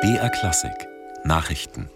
BR Klassik Nachrichten.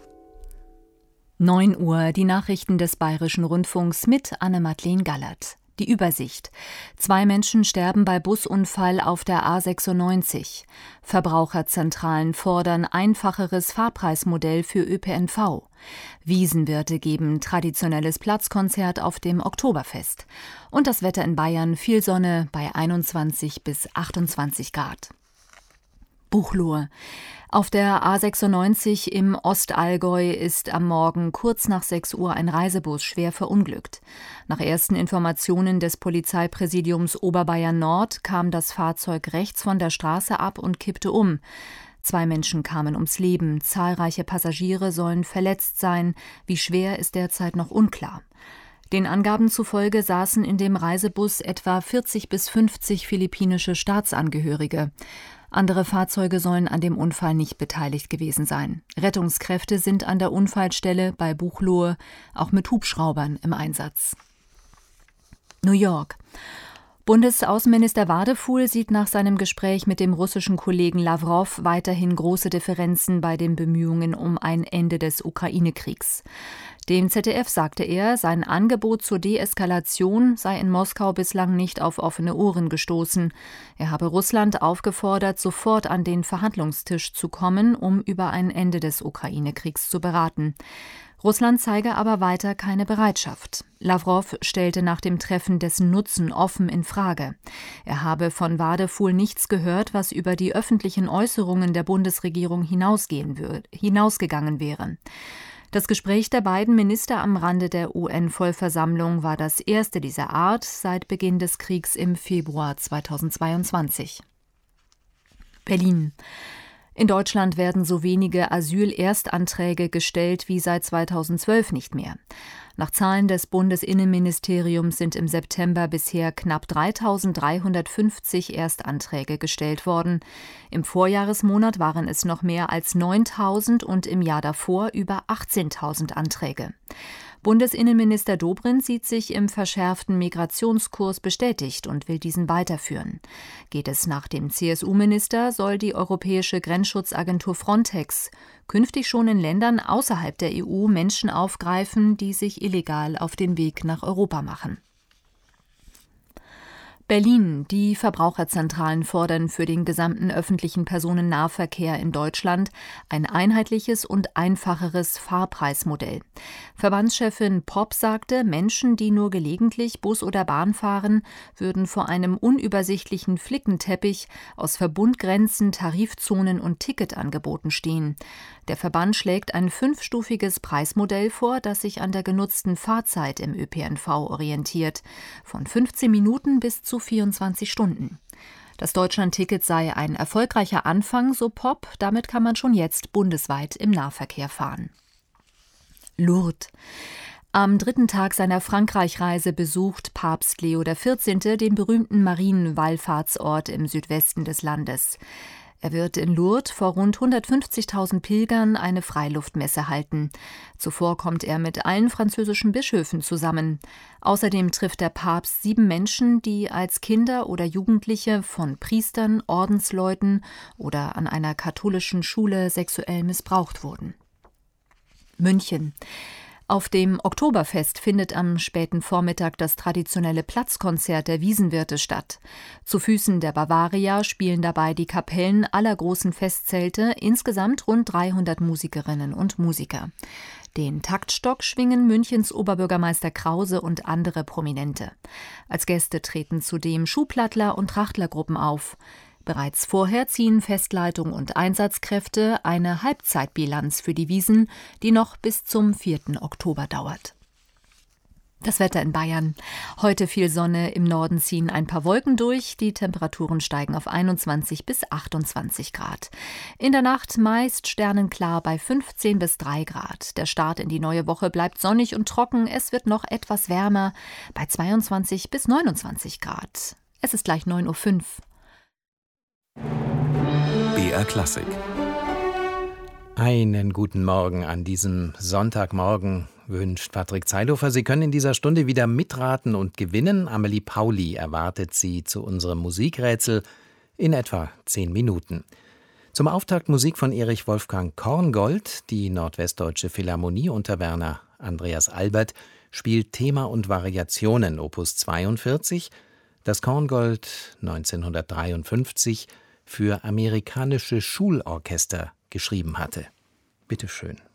9 Uhr, die Nachrichten des Bayerischen Rundfunks mit Anne-Madeleine Gallert. Die Übersicht. 2 Menschen sterben bei Busunfall auf der A96. Verbraucherzentralen fordern einfacheres Fahrpreismodell für ÖPNV. Wiesenwirte geben traditionelles Platzkonzert auf dem Oktoberfest. Und das Wetter in Bayern: viel Sonne bei 21 bis 28 Grad. Buchloe. Auf der A96 im Ostallgäu ist am Morgen kurz nach 6 Uhr ein Reisebus schwer verunglückt. Nach ersten Informationen des Polizeipräsidiums Oberbayern Nord kam das Fahrzeug rechts von der Straße ab und kippte um. 2 Menschen kamen ums Leben, zahlreiche Passagiere sollen verletzt sein. Wie schwer, ist derzeit noch unklar. Den Angaben zufolge saßen in dem Reisebus etwa 40 bis 50 philippinische Staatsangehörige. Andere Fahrzeuge sollen an dem Unfall nicht beteiligt gewesen sein. Rettungskräfte sind an der Unfallstelle bei Buchloe auch mit Hubschraubern im Einsatz. New York. Bundesaußenminister Wadefuhl sieht nach seinem Gespräch mit dem russischen Kollegen Lawrow weiterhin große Differenzen bei den Bemühungen um ein Ende des Ukraine-Kriegs. Dem ZDF sagte er, sein Angebot zur Deeskalation sei in Moskau bislang nicht auf offene Ohren gestoßen. Er habe Russland aufgefordert, sofort an den Verhandlungstisch zu kommen, um über ein Ende des Ukraine-Kriegs zu beraten. Russland zeige aber weiter keine Bereitschaft. Lawrow stellte nach dem Treffen dessen Nutzen offen in Frage. Er habe von Wadefuhl nichts gehört, was über die öffentlichen Äußerungen der Bundesregierung hinausgegangen wäre. Das Gespräch der beiden Minister am Rande der UN-Vollversammlung war das erste dieser Art seit Beginn des Kriegs im Februar 2022. Berlin. In Deutschland werden so wenige Asylerstanträge gestellt wie seit 2012 nicht mehr. Nach Zahlen des Bundesinnenministeriums sind im September bisher knapp 3.350 Erstanträge gestellt worden. Im Vorjahresmonat waren es noch mehr als 9.000 und im Jahr davor über 18.000 Anträge. Bundesinnenminister Dobrindt sieht sich im verschärften Migrationskurs bestätigt und will diesen weiterführen. Geht es nach dem CSU-Minister, soll die Europäische Grenzschutzagentur Frontex künftig schon in Ländern außerhalb der EU Menschen aufgreifen, die sich illegal auf den Weg nach Europa machen. Berlin. Die Verbraucherzentralen fordern für den gesamten öffentlichen Personennahverkehr in Deutschland ein einheitliches und einfacheres Fahrpreismodell. Verbandschefin Popp sagte, Menschen, die nur gelegentlich Bus oder Bahn fahren, würden vor einem unübersichtlichen Flickenteppich aus Verbundgrenzen, Tarifzonen und Ticketangeboten stehen. Der Verband schlägt ein 5-stufiges Preismodell vor, das sich an der genutzten Fahrzeit im ÖPNV orientiert, von 15 Minuten bis zu 24 Stunden. Das Deutschlandticket sei ein erfolgreicher Anfang, so Popp. Damit kann man schon jetzt bundesweit im Nahverkehr fahren. Lourdes. Am 3. Tag seiner Frankreich-Reise besucht Papst Leo XIV. Den berühmten Marienwallfahrtsort im Südwesten des Landes. Er wird in Lourdes vor rund 150.000 Pilgern eine Freiluftmesse halten. Zuvor kommt er mit allen französischen Bischöfen zusammen. Außerdem trifft der Papst 7 Menschen, die als Kinder oder Jugendliche von Priestern, Ordensleuten oder an einer katholischen Schule sexuell missbraucht wurden. München. Auf dem Oktoberfest findet am späten Vormittag das traditionelle Platzkonzert der Wiesenwirte statt. Zu Füßen der Bavaria spielen dabei die Kapellen aller großen Festzelte, insgesamt rund 300 Musikerinnen und Musiker. Den Taktstock schwingen Münchens Oberbürgermeister Krause und andere Prominente. Als Gäste treten zudem Schuhplattler- und Trachtlergruppen auf. Bereits vorher ziehen Festleitung und Einsatzkräfte eine Halbzeitbilanz für die Wiesn, die noch bis zum 4. Oktober dauert. Das Wetter in Bayern. Heute viel Sonne, im Norden ziehen ein paar Wolken durch. Die Temperaturen steigen auf 21 bis 28 Grad. In der Nacht meist sternenklar bei 15 bis 3 Grad. Der Start in die neue Woche bleibt sonnig und trocken. Es wird noch etwas wärmer bei 22 bis 29 Grad. Es ist gleich 9.05 Uhr. BR Klassik. Einen guten Morgen an diesem Sonntagmorgen wünscht Patrick Zeilhofer. Sie können in dieser Stunde wieder mitraten und gewinnen. Amelie Pauli erwartet Sie zu unserem Musikrätsel in etwa 10 Minuten. Zum Auftakt Musik von Erich Wolfgang Korngold. Die Nordwestdeutsche Philharmonie unter Werner Andreas Albert spielt Thema und Variationen Opus 42, das Korngold 1953 für amerikanische Schulorchester geschrieben hatte. Bitte schön.